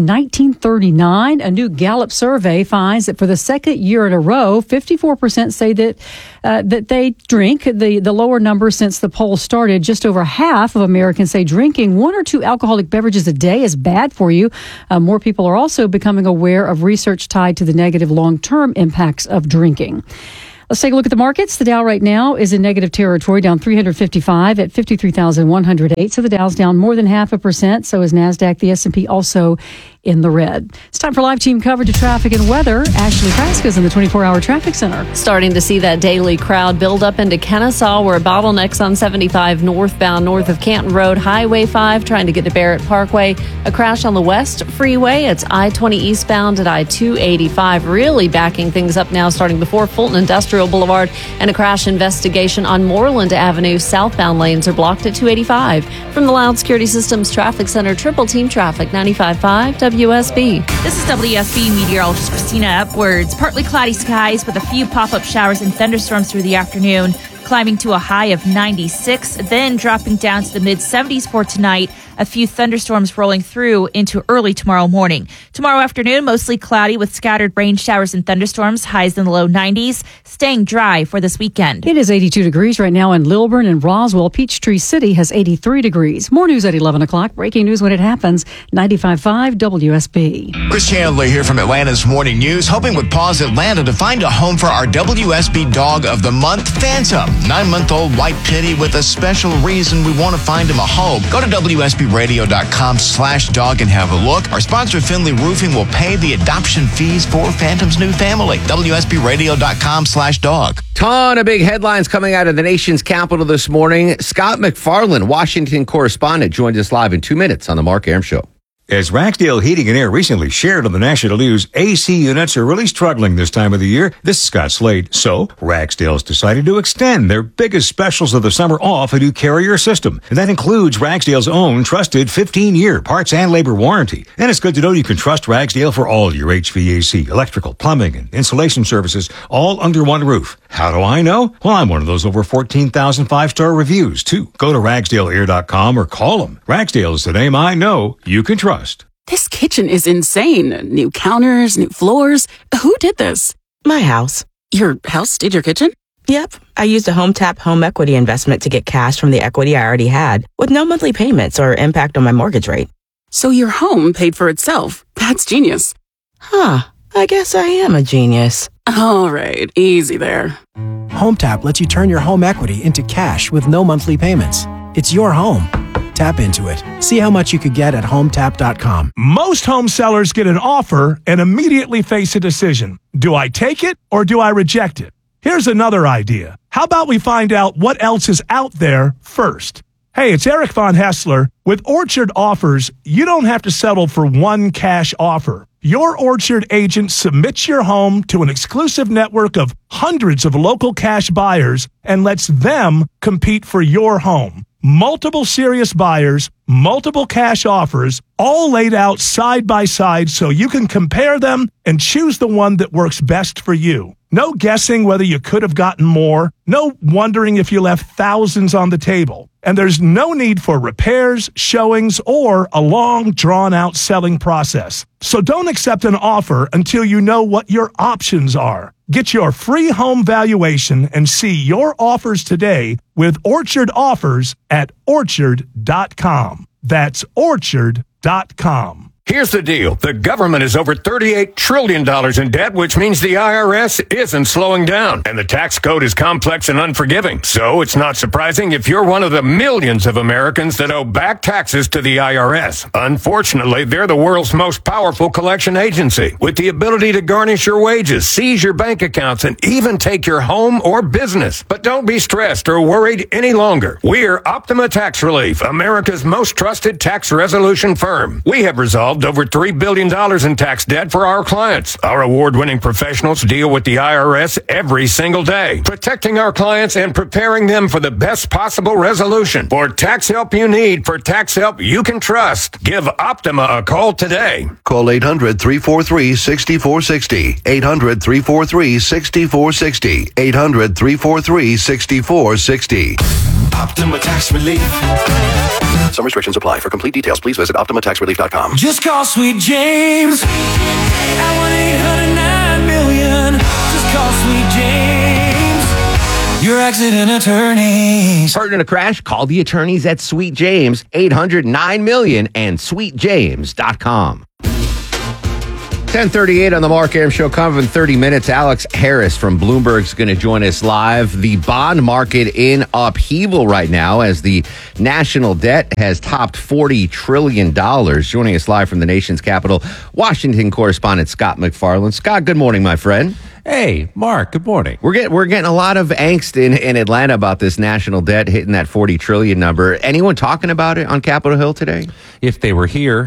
1939. A new Gallup survey finds that for the second year in a row, 54% say that they drink. The lower number since the poll started. Just over half of Americans say drinking 1 or 2 alcoholic beverages a day is bad for you. More people are also becoming aware of research tied to the negative long-term impacts of drinking. Let's take a look at the markets. The Dow right now is in negative territory, down 355 at 53,108. So the Dow's down more than 0.5%. So is NASDAQ. The S&P also in the red. It's time for live team coverage of traffic and weather. Ashley Kraska's in the 24-hour traffic center. Starting to see that daily crowd build up into Kennesaw, where bottlenecks on 75 northbound north of Canton Road, Highway 5, trying to get to Barrett Parkway. A crash on the West Freeway. It's I-20 eastbound at I-285, really backing things up now, starting before Fulton Industrial Boulevard. And a crash investigation on Moreland Avenue. Southbound lanes are blocked at 285. From the Loud Security Systems Traffic Center, Triple Team Traffic, 95.5 WSB. This is WSB meteorologist Christina Upwards. Partly cloudy skies with a few pop-up showers and thunderstorms through the afternoon, climbing to a high of 96, then dropping down to the mid-70s for tonight. A few thunderstorms rolling through into early tomorrow morning. Tomorrow afternoon, mostly cloudy with scattered rain showers and thunderstorms, highs in the low 90s, staying dry for this weekend. It is 82 degrees right now in Lilburn and Roswell. Peachtree City has 83 degrees. More news at 11 o'clock. Breaking news when it happens. 95.5 WSB. Chris Chandler here from Atlanta's Morning News, hoping with Paws Atlanta to find a home for our WSB Dog of the Month, Phantom. 9-month-old white pitty with a special reason we want to find him a home. Go to WSBRadio.com/dog and have a look. Our sponsor, Finley Roofing, will pay the adoption fees for Phantom's new family. WSBRadio.com/dog. Ton of big headlines coming out of the nation's capital this morning. Scott McFarland, Washington correspondent, joins us live in 2 minutes on the Mark Arum Show. As Ragsdale Heating and Air recently shared on the national news, AC units are really struggling this time of the year. This is Scott Slade. So, Ragsdale's decided to extend their biggest specials of the summer off a new Carrier system. And that includes Ragsdale's own trusted 15-year parts and labor warranty. And it's good to know you can trust Ragsdale for all your HVAC, electrical, plumbing, and insulation services, all under one roof. How do I know? Well, I'm one of those over 14,000 five-star reviews, too. Go to RagsdaleAir.com or call them. Ragsdale is the name I know you can trust. This kitchen is insane. New counters, new floors. Who did this? My house. Your house did your kitchen? Yep. I used a HomeTap home equity investment to get cash from the equity I already had, with no monthly payments or impact on my mortgage rate. So your home paid for itself. That's genius. Huh. I guess I am a genius. All right. Easy there. HomeTap lets you turn your home equity into cash with no monthly payments. It's your home. Tap into it. See how much you could get at HomeTap.com. Most home sellers get an offer and immediately face a decision. Do I take it or do I reject it? Here's another idea. How about we find out what else is out there first? Hey, it's Eric Von Hessler. With Orchard Offers, you don't have to settle for one cash offer. Your Orchard agent submits your home to an exclusive network of hundreds of local cash buyers and lets them compete for your home. Multiple serious buyers, multiple cash offers, all laid out side by side so you can compare them and choose the one that works best for you. No guessing whether you could have gotten more, no wondering if you left thousands on the table. And there's no need for repairs, showings, or a long, drawn-out selling process. So don't accept an offer until you know what your options are. Get your free home valuation and see your offers today with Orchard Offers at Orchard.com. That's Orchard.com. Here's the deal. The government is over $38 trillion in debt, which means the IRS isn't slowing down. And the tax code is complex and unforgiving. So it's not surprising if you're one of the millions of Americans that owe back taxes to the IRS. Unfortunately, they're the world's most powerful collection agency, with the ability to garnish your wages, seize your bank accounts, and even take your home or business. But don't be stressed or worried any longer. We're Optima Tax Relief, America's most trusted tax resolution firm. We have resolved over $3 billion in tax debt for our clients. Our award-winning professionals deal with the IRS every single day, protecting our clients and preparing them for the best possible resolution. For tax help you need, for tax help you can trust, give Optima a call today. Call 800-343-6460. 800-343-6460. 800-343-6460. Optima Tax Relief. Some restrictions apply. For complete details, please visit OptimaTaxRelief.com. Just call Sweet James at 1-800-9-million. Just call Sweet James, your accident attorneys. Hurt in a crash? Call the attorneys at Sweet James, 800-9-million and sweetjames.com. 10:38 on the Mark Arum Show. Coming in 30 minutes, Alex Harris from Bloomberg is going to join us live. The bond market in upheaval right now as the national debt has topped $40 trillion. Joining us live from the nation's capital, Washington correspondent Scott McFarland. Scott, good morning, my friend. Hey, Mark, good morning. We're getting a lot of angst in Atlanta about this national debt hitting that 40 trillion number. Anyone talking about it on Capitol Hill today? If they were here,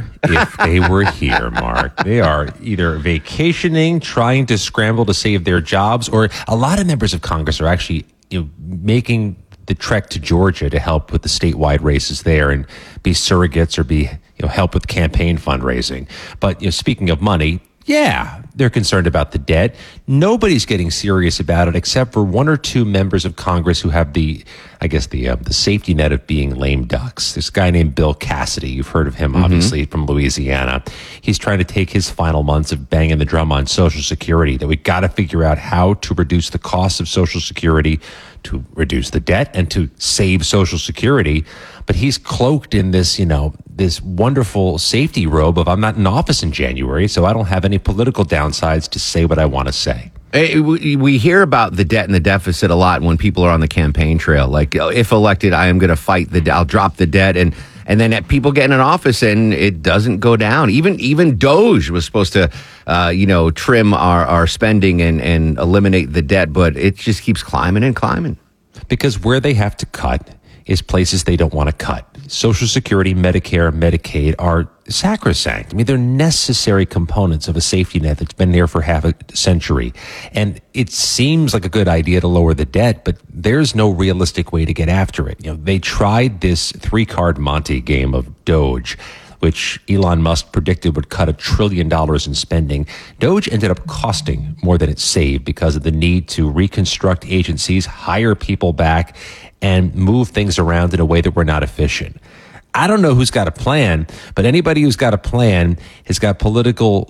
Mark, they are either vacationing, trying to scramble to save their jobs, or a lot of members of Congress are actually making the trek to Georgia to help with the statewide races there and be surrogates or be help with campaign fundraising. But speaking of money, yeah, they're concerned about the debt. Nobody's getting serious about it except for one or two members of Congress who have the safety net of being lame ducks. This guy named Bill Cassidy, you've heard of him, obviously, from Louisiana. He's trying to take his final months of banging the drum on Social Security, that we got to figure out how to reduce the cost of Social Security, to reduce the debt, and to save Social Security. But he's cloaked in this, this wonderful safety robe of I'm not in office in January, so I don't have any political downsides to say what I want to say. We hear about the debt and the deficit a lot when people are on the campaign trail. Like, if elected, I am going to fight I'll drop the debt. And then people get in an office and it doesn't go down. Even DOGE was supposed to, trim our spending and eliminate the debt, but it just keeps climbing and climbing. Because where they have to cut is places they don't want to cut. Social Security, Medicare, Medicaid are sacrosanct. I mean, they're necessary components of a safety net that's been there for half a century. And it seems like a good idea to lower the debt, but there's no realistic way to get after it. They tried this 3-card Monte game of Doge, which Elon Musk predicted would cut $1 trillion in spending. Doge ended up costing more than it saved because of the need to reconstruct agencies, hire people back, and move things around in a way that were not efficient. I don't know who's got a plan, but anybody who's got a plan has got political,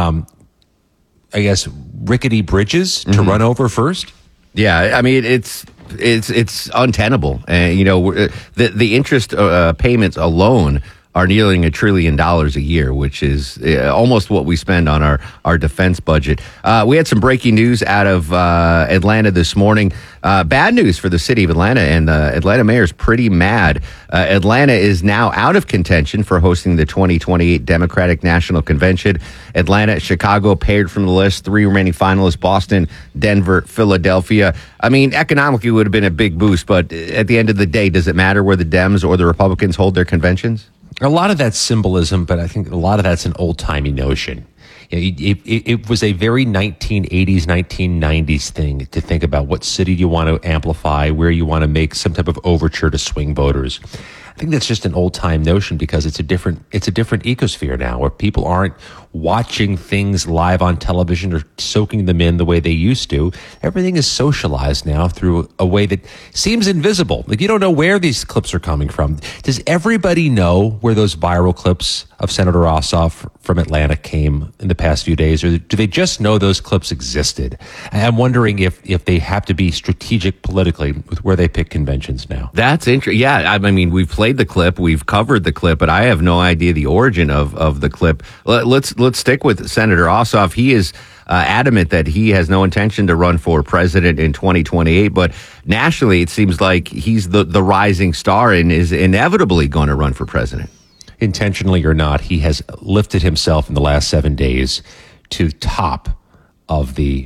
rickety bridges to run over first. Yeah, I mean, it's untenable. And, the interest payments alone are nearing $1 trillion a year, which is almost what we spend on our defense budget. We had some breaking news out of Atlanta this morning. Bad news for the city of Atlanta, and the Atlanta mayor is pretty mad. Atlanta is now out of contention for hosting the 2028 Democratic National Convention. Atlanta, Chicago paired from the list, 3 remaining finalists, Boston, Denver, Philadelphia. I mean, economically it would have been a big boost, but at the end of the day, does it matter where the Dems or the Republicans hold their conventions? A lot of that's symbolism, but I think a lot of that's an old-timey notion. It was a very 1980s, 1990s thing to think about what city do you want to amplify, where you want to make some type of overture to swing voters. I think that's just an old-time notion because it's a different ecosphere now where people aren't watching things live on television or soaking them in the way they used to. Everything is socialized now through a way that seems invisible. Like, you don't know where these clips are coming from. Does everybody know where those viral clips of Senator Ossoff from Atlanta came in the past few days, or do they just know those clips existed? I'm wondering if they have to be strategic politically with where they pick conventions now. That's interesting. Yeah, I mean, we've played the clip, we've covered the clip, but I have no idea the origin of the clip. Let's stick with Senator Ossoff. He is adamant that he has no intention to run for president in 2028, but nationally it seems like he's the rising star and is inevitably going to run for president. Intentionally or not, he has lifted himself in the last 7 days to top of the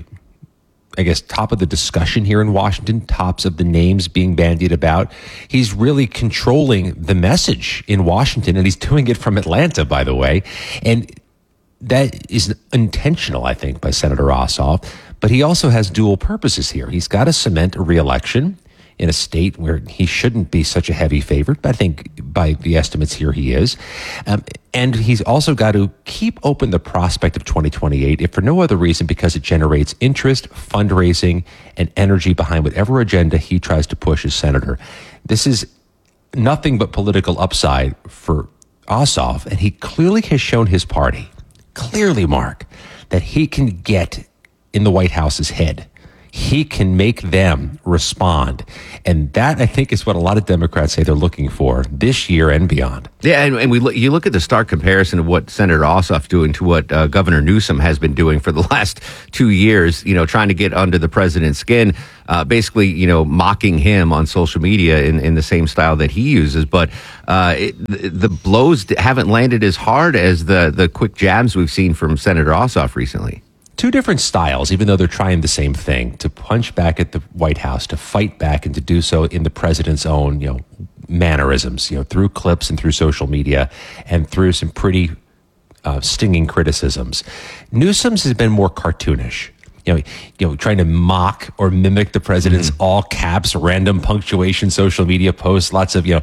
discussion here in Washington, tops of the names being bandied about. He's really controlling the message in Washington, and he's doing it from Atlanta, by the way. And that is intentional, I think, by Senator Ossoff. But he also has dual purposes here. He's got to cement a reelection in a state where he shouldn't be such a heavy favorite, but I think by the estimates here he is. And he's also got to keep open the prospect of 2028, if for no other reason, because it generates interest, fundraising, and energy behind whatever agenda he tries to push as senator. This is nothing but political upside for Ossoff, and he clearly has shown his party, Mark, that he can get in the White House's head. He can make them respond. And that, I think, is what a lot of Democrats say they're looking for this year and beyond. Yeah, and you look at the stark comparison of what Senator Ossoff's doing to what Governor Newsom has been doing for the last 2 years, trying to get under the president's skin, basically, mocking him on social media in the same style that he uses. But the blows haven't landed as hard as the quick jabs we've seen from Senator Ossoff recently. Two different styles, even though they're trying the same thing, to punch back at the White House, to fight back, and to do so in the president's own, mannerisms, through clips and through social media and through some pretty stinging criticisms. Newsom's has been more cartoonish. Trying to mock or mimic the president's all caps, random punctuation, social media posts, lots of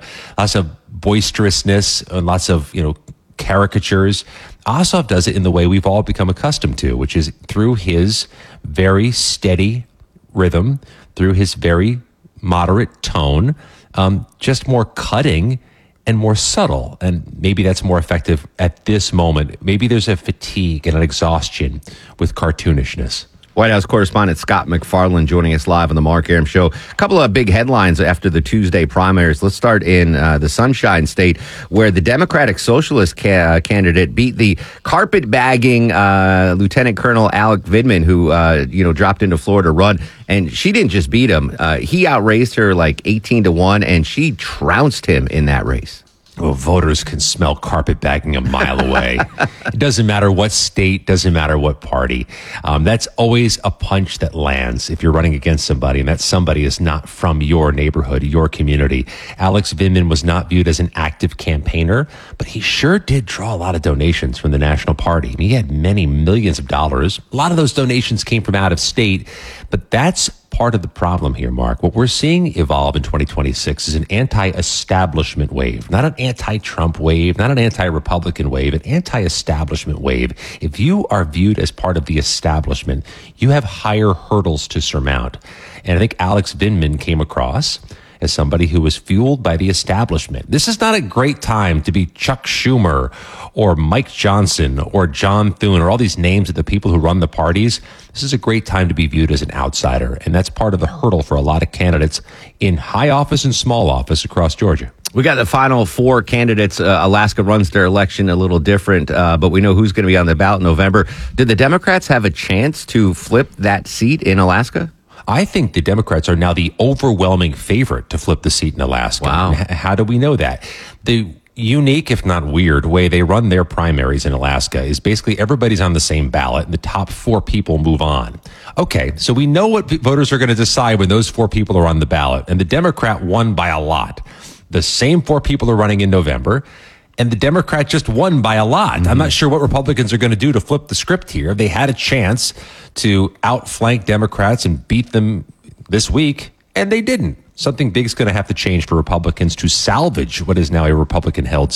boisterousness and lots of, caricatures. Ossoff does it in the way we've all become accustomed to, which is through his very steady rhythm, through his very moderate tone, just more cutting and more subtle. And maybe that's more effective at this moment. Maybe there's a fatigue and an exhaustion with cartoonishness. White House correspondent Scott McFarland joining us live on the Mark Arum Show. A couple of big headlines after the Tuesday primaries. Let's start in the Sunshine State, where the Democratic Socialist candidate beat the carpetbagging Lieutenant Colonel Alec Vindman, who dropped into Florida to run. And she didn't just beat him; he outraced her like 18-1, and she trounced him in that race. Well, voters can smell carpetbagging a mile away. It doesn't matter what state, doesn't matter what party. That's always a punch that lands if you're running against somebody, and that somebody is not from your neighborhood, your community. Alex Vindman was not viewed as an active campaigner, but he sure did draw a lot of donations from the National Party. He had many millions of dollars. A lot of those donations came from out of state, but that's part of the problem here, Mark. What we're seeing evolve in 2026 is an anti-establishment wave, not an anti-Trump wave, not an anti-Republican wave, an anti-establishment wave. If you are viewed as part of the establishment, you have higher hurdles to surmount. And I think Alex Vindman came across as somebody who was fueled by the establishment. This is not a great time to be Chuck Schumer or Mike Johnson or John Thune or all these names of the people who run the parties. This is a great time to be viewed as an outsider. And that's part of the hurdle for a lot of candidates in high office and small office across Georgia. We got the final four candidates. Alaska runs their election a little different, but we know who's going to be on the ballot in November. Did the Democrats have a chance to flip that seat in Alaska? I think the Democrats are now the overwhelming favorite to flip the seat in Alaska. Wow. How do we know that? The unique, if not weird, way they run their primaries in Alaska is basically everybody's on the same ballot and the top four people move on. Okay, so we know what voters are going to decide when those four people are on the ballot, and the Democrat won by a lot. The same four people are running in November, and the Democrat just won by a lot. Mm-hmm. I'm not sure what Republicans are going to do to flip the script here. They had a chance to outflank Democrats and beat them this week, and they didn't. Something big's going to have to change for Republicans to salvage what is now a Republican-held seat.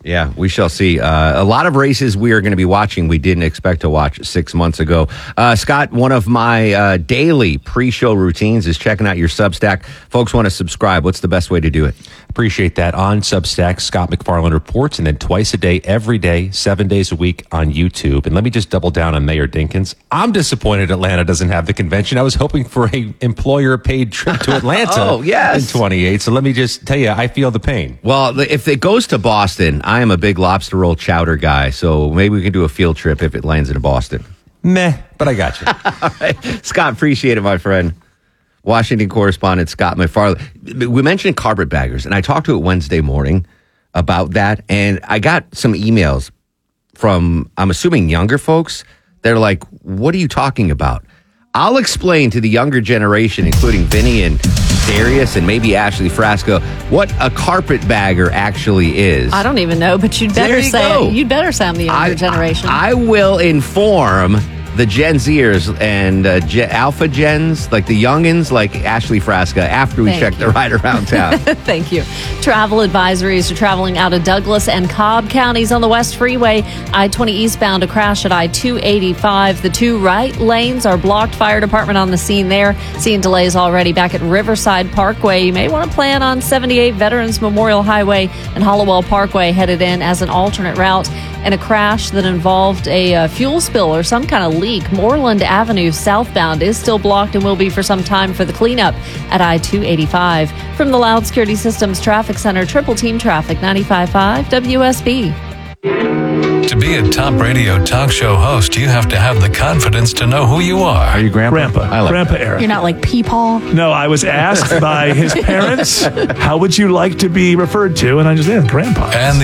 Yeah, we shall see. A lot of races we are going to be watching we didn't expect to watch 6 months ago. Scott, one of my daily pre-show routines is checking out your Substack. Folks want to subscribe. What's the best way to do it? Appreciate that. On Substack, Scott McFarland reports, and then twice a day, every day, 7 days a week on YouTube. And let me just double down on Mayor Dinkins. I'm disappointed Atlanta doesn't have the convention. I was hoping for a employer-paid trip to Atlanta in 28. So let me just tell you, I feel the pain. Well, if it goes to Boston, I am a big lobster roll chowder guy, so maybe we can do a field trip if it lands in Boston. Meh, but I got you. All right. Scott, appreciate it, my friend. Washington correspondent Scott McFarland. We mentioned carpetbaggers, and I talked to it Wednesday morning about that, and I got some emails from, I'm assuming, younger folks. They're like, what are you talking about? I'll explain to the younger generation, including Vinny and Darius and maybe Ashley Frasco, what a carpetbagger actually is. I don't even know, but you'd better you'd better say I'm the younger generation. I will inform the Gen Zers and Alpha Gens, like the youngins, like Ashley Frasca, after we check the ride around town. Thank you. Travel advisories are traveling out of Douglas and Cobb counties on the West Freeway. I-20 eastbound, a crash at I-285. The two right lanes are blocked. Fire department on the scene there. Seeing delays already back at Riverside Parkway. You may want to plan on 78 Veterans Memorial Highway and Hollowell Parkway headed in as an alternate route. And a crash that involved a fuel spill or some kind of leak. Moreland Avenue southbound is still blocked and will be for some time for the cleanup at I-285. From the Loud Security Systems Traffic Center, Triple Team Traffic 95.5 WSB. To be a top radio talk show host, you have to have the confidence to know who you are. Are you Grandpa? I like Grandpa Eric. You're not like Peepaw? No, I was asked by his parents, how would you like to be referred to? And I just said, Grandpa. And